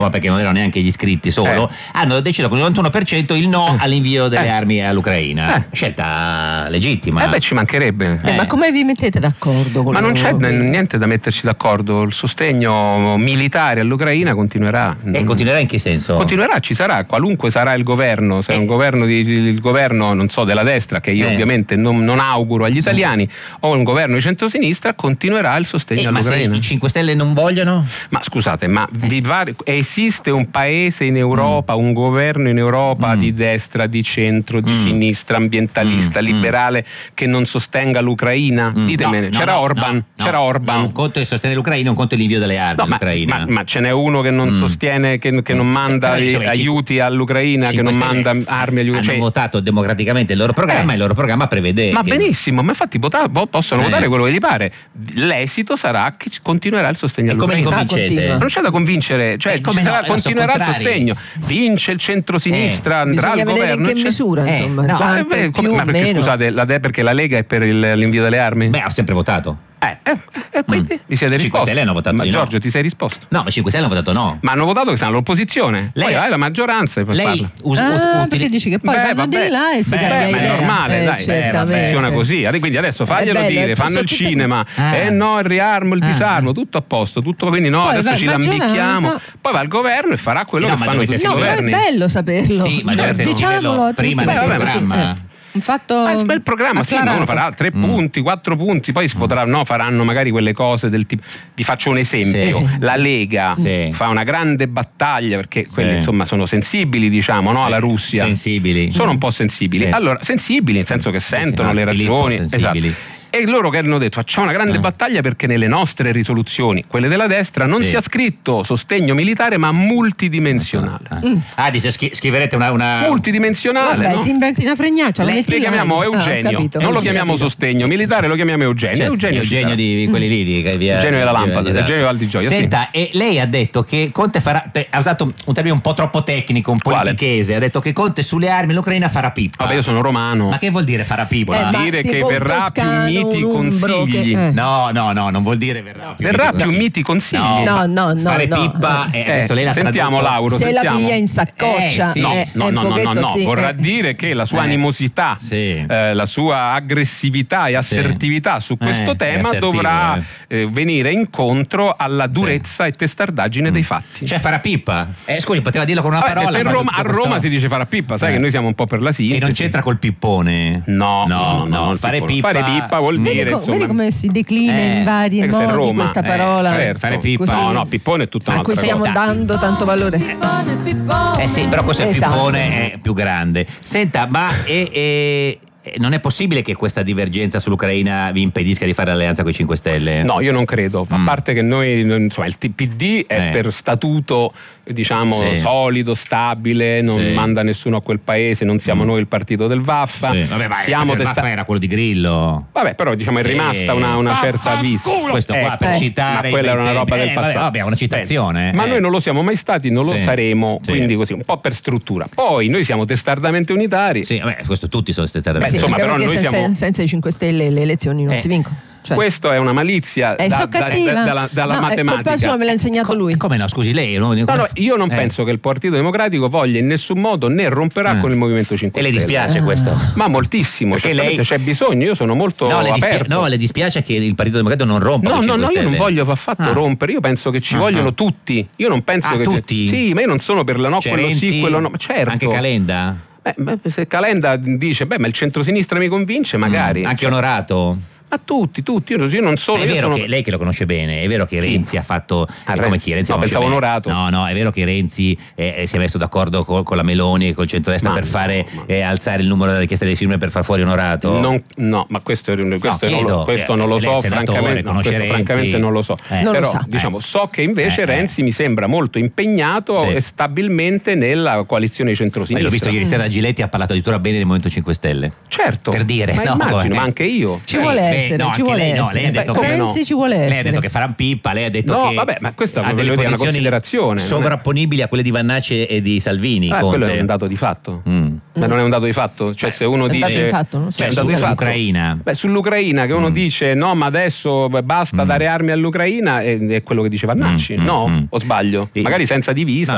perché non erano neanche gli iscritti solo, hanno deciso con il 91% il no all'invio delle armi all'Ucraina. Scelta legittima. Ci mancherebbe. Ma come vi mettete d'accordo? Ma non c'è niente da metterci d'accordo. Il sostegno militare all'Ucraina continuerà. E continuerà in che senso? Continuerà, ci sarà, qualunque sarà il governo, se è un governo il governo, non so, della destra, che io ovviamente non auguro agli italiani, o un governo di centrosinistra, continuerà il sostegno all'Ucraina. Ma se i 5 Stelle non vogliono? Ma scusate, esiste un paese in Europa, un governo in Europa di destra, di centro, di sinistra, ambientalista, liberale, che non sostenga l'Ucraina? Ditemene. C'era Orban. Un conto è sostenere l'Ucraina, un conto è l'invio delle armi all'Ucraina. Ma ce n'è uno che non sostiene, che non manda aiuti all'Ucraina, che non manda armi agli ucraini. Hanno votato democraticamente il loro programma, e il loro programma prevede. Ma benissimo, ma infatti possono votare quello che gli pare. L'esito sarà che continuerà il sostegno all'Ucraina. Come li convincete? Non c'è da convincere, continuerà il sostegno. Vince il centrosinistra, andrà al governo. Bisogna vedere in che misura, insomma. Perché scusate, perché la Lega è per l'invio delle armi? Ha sempre votato. Quindi vi siete risposti. 5 Stelle hanno votato ma di no. Giorgio, ti sei risposto? No, ma 5 Stelle hanno votato no. Ma hanno votato che stanno all'opposizione. Poi hai la maggioranza e poi lei perché dici che poi vanno di là e si cambia idea. Ma è normale, dai, funziona così. Quindi adesso faglielo dire, fanno il cinema, no, il riarmo, il disarmo, tutto a posto, tutto, quindi no, poi adesso ci lambicchiamo. Poi va al governo e farà quello che fanno tutti i governi. No, è bello saperlo. Sì, ma diciamolo prima del programma. Un fatto il programma uno farà 3 punti, 4 punti, poi si potrà, faranno magari quelle cose del tipo, vi faccio un esempio, la Lega fa una grande battaglia perché quelli insomma sono sensibili, diciamo, no, alla Russia. Sono un po' sensibili. Allora, sensibili nel senso che sentono le ragioni, esatto. E loro che hanno detto facciamo una grande battaglia perché nelle nostre risoluzioni, quelle della destra, non sia scritto sostegno militare ma multidimensionale. Dice scriverete una multidimensionale. Vabbè, ti inventi una fregnaccia, lo chiamiamo Eugenio, non lo chiamiamo sostegno militare, lo chiamiamo Eugenio. Eugenio di quelli lì, Eugenio della lampada, Eugenio Val di Gioia. Senta, e lei ha detto che Conte farà, ha usato un termine un po' troppo tecnico, un po' politichese, ha detto che Conte sulle armi l'Ucraina farà pippa. Vabbè, io sono romano. Ma che vuol dire farà pippa? Vuol dire che verrà più miti consigli. No, non vuol dire verrà più miti consigli. No. Fare pippa. Adesso lei la sentiamo Lauro. Se la piglia in saccoccia. No. Vorrà dire che la sua animosità, la sua aggressività e assertività su questo tema dovrà venire incontro alla durezza e testardaggine dei fatti. Cioè farà pippa. Scusi, poteva dirlo con una parola. A Roma si dice farà pippa, sai che noi siamo un po' per la sintesi. E non c'entra col pippone. No. Fare pippa vuol dire vedi come si declina in vari modi questa parola. Fare pippa. No, pippone è tutta un'altra cosa. A cui stiamo dando tanto valore. Sì, però questo è il pippone è più grande. Senta, ma non è possibile che questa divergenza sull'Ucraina vi impedisca di fare alleanza con i 5 Stelle? No, io non credo. A parte che noi, insomma, il PD è per statuto, diciamo, solido, stabile, non manda nessuno a quel paese, non siamo noi il partito del Vaffa. Vabbè, il Vaffa era quello di Grillo. Vabbè, però diciamo è rimasta una certa vis. Questo qua per citare. Ma quella era una roba del passato. Vabbè, una citazione. Ma noi non lo siamo mai stati, non lo saremo, quindi così, un po' per struttura. Poi noi siamo testardamente unitari. Sì, vabbè, questo tutti sono testardamente. Insomma, però noi senza i 5 Stelle le elezioni non si vincono. Cioè, questo è una malizia dalla matematica. Me l'ha insegnato lui. Come no? Scusi, lei io non penso che il Partito Democratico voglia in nessun modo né romperà con il Movimento 5 Stelle. E le dispiace questo? Ma moltissimo, perché lei c'è bisogno, io sono molto aperto. Le dispiace che il Partito Democratico non rompa? No, io non voglio affatto rompere, io penso che ci vogliono tutti. Io non penso che tutti? Sì, ma io non sono per quello Renzi, sì, quello no, certo. Anche Calenda? Se Calenda dice ma il centrosinistra mi convince, magari. Anche Onorato? Ma tutti, io non sono. È vero che lei che lo conosce bene, è vero che Renzi ha fatto. Come chi? Renzi pensavo Onorato. No, è vero che Renzi si è messo d'accordo con la Meloni e col centrodestra per fare alzare il numero della richiesta delle firme per far fuori Onorato? No, ma questo non lo so, francamente non lo so. Però diciamo, so che invece Renzi mi sembra molto impegnato e stabilmente nella coalizione centrosinistra. L'ho visto ieri sera Giletti ha parlato addirittura bene del Movimento 5 Stelle. Certo. Per dire, ma immagino, ma anche io. Ci vuole essere. Lei ha detto Renzi ci vuole essere. Lei ha detto che farà pippa, lei ha detto che vabbè, ma questa ha delle una considerazione sovrapponibili a quelle di Vannacci e di Salvini. Quello è un dato di fatto. Ma non è un dato di fatto? Cioè se uno dice sull'Ucraina. Sull'Ucraina che uno dice no, ma adesso basta dare armi all'Ucraina, è quello che dice Vannacci. No? O sbaglio? Magari senza divisa.